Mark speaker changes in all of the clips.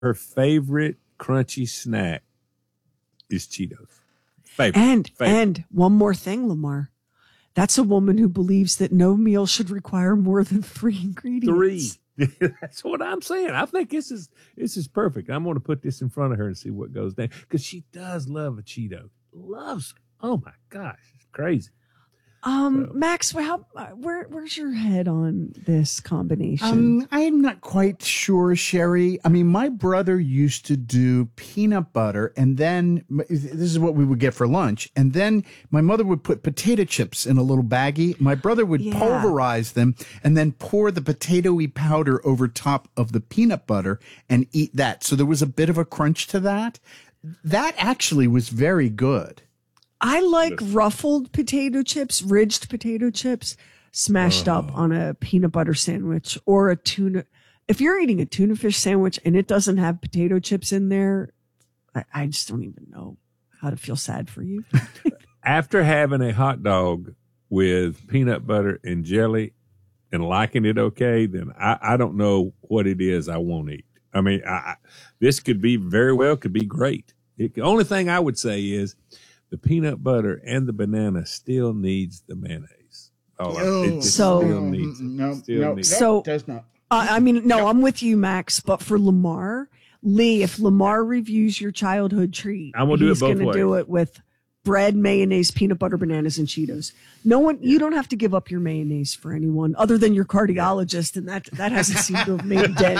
Speaker 1: her favorite crunchy snack is Cheetos. Favorite.
Speaker 2: And one more thing, Lamar. That's a woman who believes that no meal should require more than 3 ingredients.
Speaker 1: 3. That's what I'm saying. I think this is perfect. I'm going to put this in front of her and see what goes down, because she does love a Cheeto. Loves. Oh my gosh, it's crazy.
Speaker 2: Max, where's your head on this combination?
Speaker 3: I am not quite sure, Sherry. I mean, my brother used to do peanut butter, and then this is what we would get for lunch. And then my mother would put potato chips in a little baggie. My brother would pulverize them and then pour the potato-y powder over top of the peanut butter and eat that. So there was a bit of a crunch to that. That actually was very good.
Speaker 2: I like ruffled potato chips, ridged potato chips, smashed up on a peanut butter sandwich or a tuna. If you're eating a tuna fish sandwich and it doesn't have potato chips in there, I just don't even know how to feel sad for you.
Speaker 1: After having a hot dog with peanut butter and jelly and liking it okay, then I don't know what it is I won't eat. I mean, this could be great. The only thing I would say is, the peanut butter and the banana still needs the mayonnaise. It still needs it.
Speaker 2: So
Speaker 3: it does not.
Speaker 2: I'm with you, Max. But for Lamar, Lee, if Lamar reviews your childhood treat,
Speaker 1: I'm gonna do it both ways.
Speaker 2: He's going to do it with bread, mayonnaise, peanut butter, bananas, and Cheetos. You don't have to give up your mayonnaise for anyone other than your cardiologist, and that hasn't seemed to have made a dent.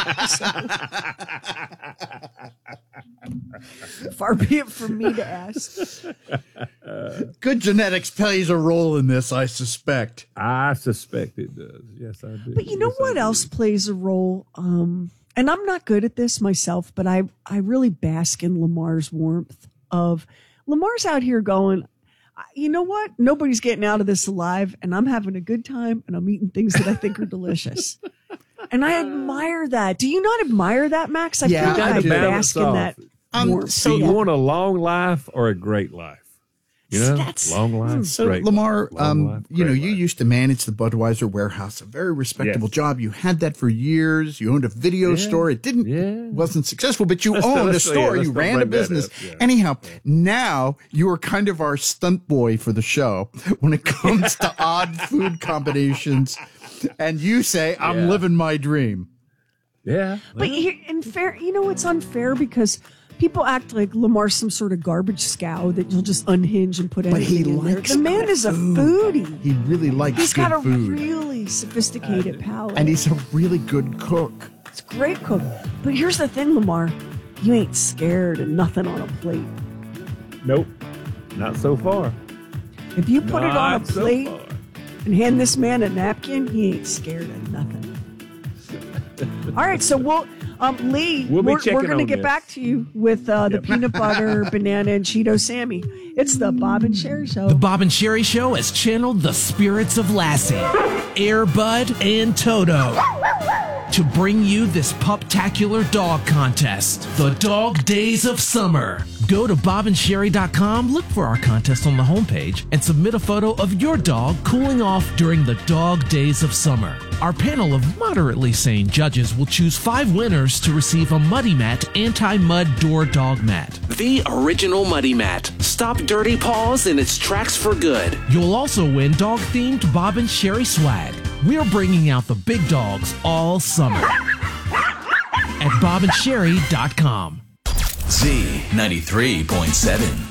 Speaker 2: So. Far be it from me to ask.
Speaker 3: Good genetics plays a role in this, I suspect.
Speaker 1: I suspect it does. Yes, I do.
Speaker 2: But you know what else plays a role? And I'm not good at this myself, but I really bask in Lamar's warmth of Lamar's out here going, you know what? Nobody's getting out of this alive, and I'm having a good time, and I'm eating things that I think are delicious. And I admire that. Do you not admire that, Max? I feel like I bask in that warmth.
Speaker 1: So you want a long life or a great life? You know, long life.
Speaker 3: So
Speaker 1: great
Speaker 3: Lamar,
Speaker 1: life,
Speaker 3: you
Speaker 1: life.
Speaker 3: used to manage the Budweiser warehouse, a very respectable job. You had that for years. You owned a video store. It wasn't successful, but you owned a store. You ran a business. Anyhow, now you are kind of our stunt boy for the show when it comes to odd food combinations. And you say, I'm living my dream.
Speaker 1: Yeah.
Speaker 2: But it's unfair because people act like Lamar's some sort of garbage scow that you'll just unhinge and put anything in there. The man is a foodie.
Speaker 3: He really likes good food.
Speaker 2: He's got a really sophisticated palate.
Speaker 3: And he's a really good cook.
Speaker 2: He's a great cook. But here's the thing, Lamar. You ain't scared of nothing on a plate.
Speaker 1: Nope. Not so far.
Speaker 2: If you put it on a plate and hand this man a napkin, he ain't scared of nothing. All right, so Lee, we're going to get back to you with the peanut butter, banana, and Cheeto Sammy. It's the Bob and Sherry Show.
Speaker 4: The Bob and Sherry Show has channeled the spirits of Lassie, Air Bud, and Toto to bring you this puptacular dog contest, the Dog Days of Summer. Go to bobandsherry.com, look for our contest on the homepage, and submit a photo of your dog cooling off during the Dog Days of Summer. Our panel of moderately sane judges will choose 5 winners to receive a Muddy Mat anti-mud door dog mat. The original Muddy Mat. Stop dirty paws in its tracks for good. You'll also win dog-themed Bob and Sherry swag. We're bringing out the big dogs all summer at bobandsherry.com.
Speaker 5: Z93.7.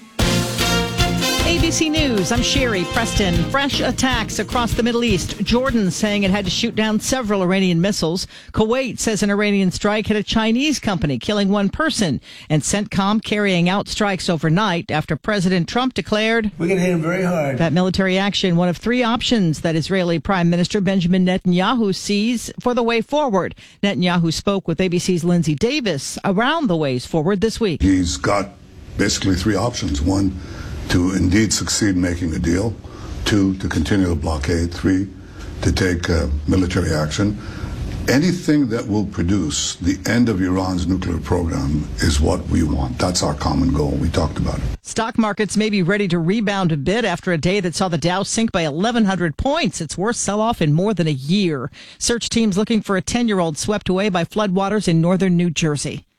Speaker 6: ABC News, I'm Sherry Preston. Fresh attacks across the Middle East. Jordan saying it had to shoot down several Iranian missiles. Kuwait says an Iranian strike hit a Chinese company, killing 1 person. And CENTCOM carrying out strikes overnight after President Trump declared,
Speaker 7: "We're going to hit him very hard."
Speaker 6: That military action, one of 3 options that Israeli Prime Minister Benjamin Netanyahu sees for the way forward. Netanyahu spoke with ABC's Lindsay Davis around the ways forward this week.
Speaker 8: He's got basically 3 options. 1, to indeed succeed in making a deal. 2, to continue the blockade. 3, to take military action. Anything that will produce the end of Iran's nuclear program is what we want. That's our common goal. We talked about it.
Speaker 6: Stock markets may be ready to rebound a bit after a day that saw the Dow sink by 1,100 points. Its worst sell-off in more than a year. Search teams looking for a 10-year-old swept away by floodwaters in northern New Jersey.